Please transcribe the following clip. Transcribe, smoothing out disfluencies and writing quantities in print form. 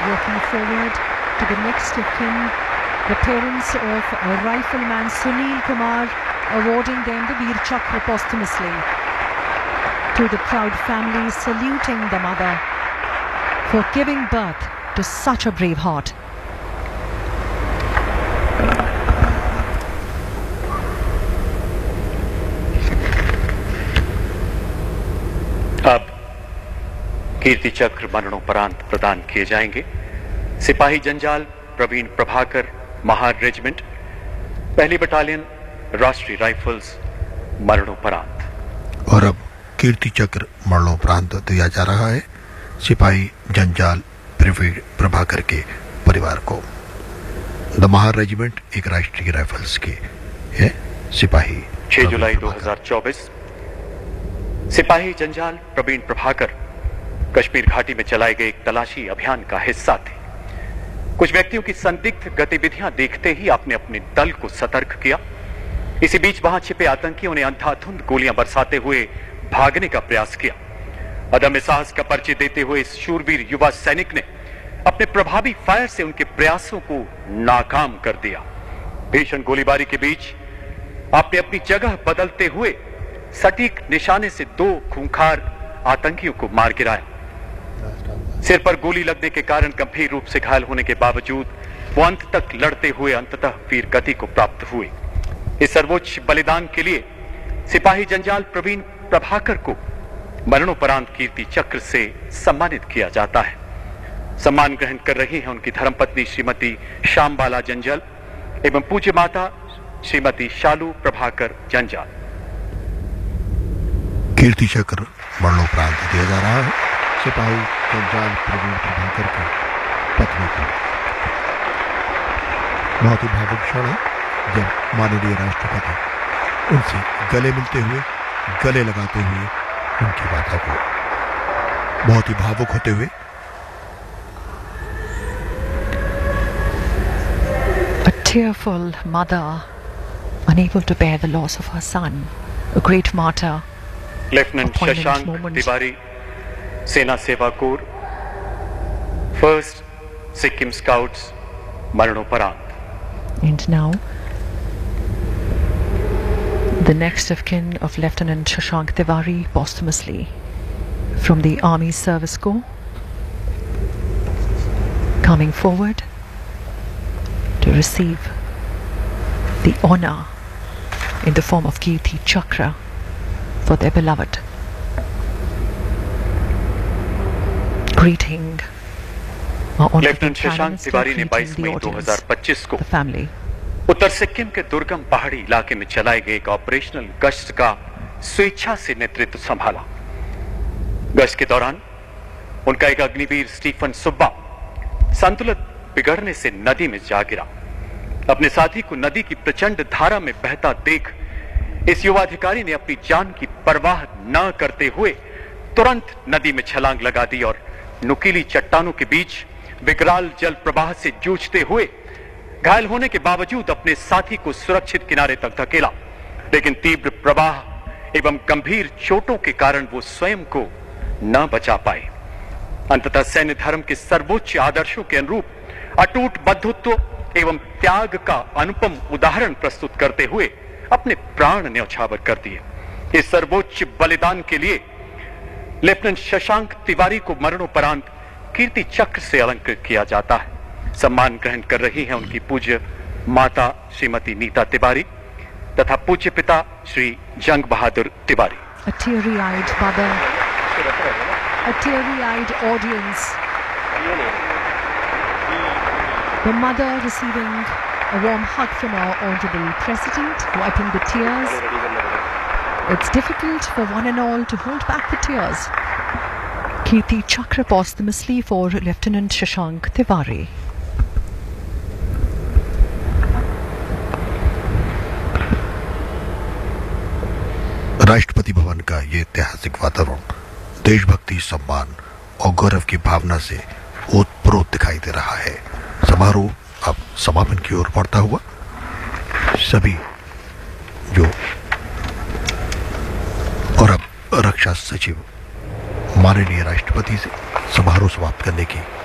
walking forward to the next of kin, the parents of Rifleman Sunil Kumar, awarding them the Veer Chakra posthumously. To the proud family, saluting the mother for giving birth to such a brave heart. अब कीर्ति चक्र मरणोपरांत प्रदान किए जाएंगे। सिपाही जंजाल Praveen Prabhakar, Mahar regiment, पहली battalion, राष्ट्रीय राइफल्स, मरणोपरांत। और अब कीर्ति चक्र मरणोपरांत दिया जा रहा है सिपाही जंजाल प्रवीण प्रभाकर के परिवार को। द महार रेजिमेंट एक राष्ट्रीय राइफल्स के है सिपाही 6 जुलाई 2024 सिपाही जंजाल प्रवीण प्रभाकर कश्मीर घाटी में चलाए गए एक तलाशी अभियान का हिस्सा थे। कुछ व्यक्तियों की संदिग्ध गतिविधियां देखते ही आपने अपने दल को सतर्क किया। इसी बीच वहां छिपे आतंकियों ने अंधाधुंध गोलियां बरसाते हुए भागने का प्रयास किया। अदम्य साहस का परिचय देते हुए इस शूरवीर युवा सैनिक ने अपने प्रभावी फायर से उनके प्रयासों को नाकाम कर दिया। भीषण गोलीबारी के बीच आपने अपनी जगह बदलते हुए सटीक निशाने से 2 खूंखार आतंकियों को मार गिराया। सिर पर गोली लगने के कारण गंभीर रूप से घायल होने के बावजूद वो अंत तक लड़ते हुए अंततः वीर गति को प्राप्त हुए। इस सर्वोच्च बलिदान के लिए सिपाही जंजाल प्रवीण प्रभाकर को मरणोपरांत कीर्ति चक्र से सम्मानित किया जाता है। सम्मान ग्रहण कर रही हैं उनकी धर्मपत्नी श्रीमती श्यामबाला जंजाल एवं पूज्य माता श्रीमती शालू प्रभाकर जंजाल। कीर्ति चक्र मरणोपरांत दिया जा रहा है सिपाही जंजाल प्रवीण प्रभाकर की पत्नी को। बहुत ही भावुक क्षण है जब माननीय राष्ट्रपति उनसे गले मिलते हुए, गले लगाते हुए उनकी माता को बहुत ही भावुक होते हुए। A tearful mother, unable to bear the loss of her son, a great martyr. Lieutenant Shashank Tiwari, सेना सेवा कोर, फर्स्ट सिक्किम स्काउट्स, मरणोपरांत। And now, the next of kin of Lieutenant Shashank Tiwari posthumously from the Army Service Corps, coming forward to receive the honor in the form of Kirti Chakra for their beloved. Greeting our honored lieutenant Shashank Tiwari ने 22 मई 2025 को उत्तर सिक्किम के दुर्गम पहाड़ी इलाके में चलाए गए एक ऑपरेशनल गश्त का स्वेच्छा से नेतृत्व संभाला। गश्त के दौरान उनका एक अग्निवीर स्टीफन सुब्बा संतुलन बिगड़ने से नदी में जा गिरा। अपने साथी को नदी की प्रचंड धारा में बहता देख इस युवा अधिकारी ने अपनी जान की परवाह न करते हुए तुरंत नदी में छलांग लगा दी और नुकीली चट्टानों के बीच विकराल जल प्रवाह से जूझते हुए घायल होने के बावजूद अपने साथी को सुरक्षित किनारे तक धकेला। लेकिन तीव्र प्रवाह एवं गंभीर चोटों के कारण वो स्वयं को न बचा पाए। अंततः सैन्य धर्म के सर्वोच्च आदर्शों के अनुरूप अटूट बंधुत्व एवं त्याग का अनुपम उदाहरण प्रस्तुत करते हुए अपने प्राण न्यौछावर कर दिए। इस सर्वोच्च बलिदान के लिए लेफ्टिनेंट शशांक तिवारी को मरणोपरांत कीर्ति चक्र से अलंकृत किया जाता है। सम्मान ग्रहण कर रही हैं उनकी पूज्य माता श्रीमती नीता तिवारी तथा पूज्य पिता श्री जंग बहादुर Tiwari. A teary-eyed mother, a teary-eyed audience. The mother receiving a warm hug from our honorable president, wiping the tears. It's difficult for one and all to hold back the tears. Kirti Chakra posthumously for Lieutenant Shashank Tiwari. Rashtrapati Bhavan का ये ऐतिहासिक वातावरण देशभक्ति, सम्मान और गौरव की भावना से ओतप्रोत दिखाई दे रहा है। समारोह अब समापन की ओर बढ़ता हुआ सभी जो और अब रक्षा सचिव माननीय राष्ट्रपति से समारोह समाप्त करने की